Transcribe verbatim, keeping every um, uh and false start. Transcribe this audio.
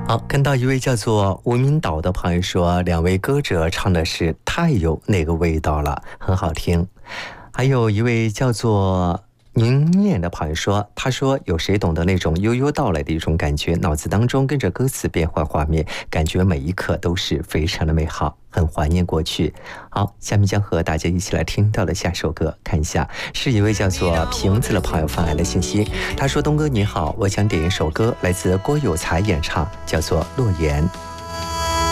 好，看到一位叫做吴明岛的朋友说，两位歌者唱的是太有那个味道了，很好听。还有一位叫做宁念的朋友说，他说有谁懂得那种悠悠到来的一种感觉，脑子当中跟着歌词变换画面，感觉每一刻都是非常的美好，很怀念过去。好，下面将和大家一起来听到的下首歌，看一下是一位叫做瓶子的朋友发来的信息。他说，东哥你好，我想点一首歌，来自郭有才演唱，叫做《诺言》。